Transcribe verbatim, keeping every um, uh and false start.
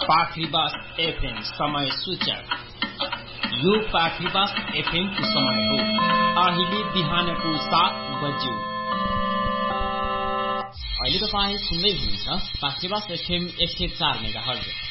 पाखरीबास FM समय सूचक। यो पाखरीबास एफएम को समय हो अहिले बिहानको सात बज्यो। अहिले तपाईँ सुन्दै हुनुहुन्छ पाखरीबास एफएम एक सय चार मेगाहर्ज।